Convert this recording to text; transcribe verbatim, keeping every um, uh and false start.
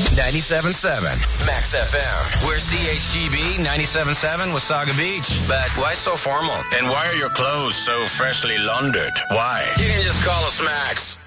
ninety-seven point seven Max F M. We're C H G B ninety-seven point seven Wasaga Beach. But why so formal? And why are your clothes so freshly laundered? Why? You can just call us Max.